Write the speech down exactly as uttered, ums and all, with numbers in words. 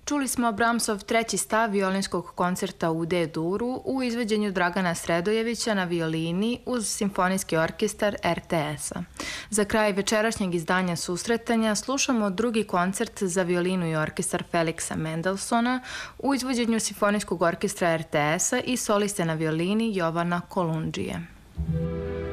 Čuli smo Brahmsov treći stav violinskog koncerta u D-duru u izvođenju Dragana Sredojevića na violini uz Simfonijski orkestar er te es-a. Za kraj večerašnjeg izdanja Susretanja slušamo drugi koncert za violinu i orkestar Feliksa Mendelssohna u izvođenju Simfonijskog orkestra er te es-a i soliste na violini Jovana Kolundžije.